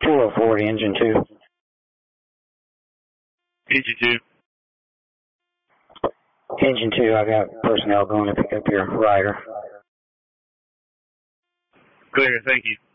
204 to Engine 2. Engine 2. Engine 2, I got personnel going to pick up your rider. Clear, thank you.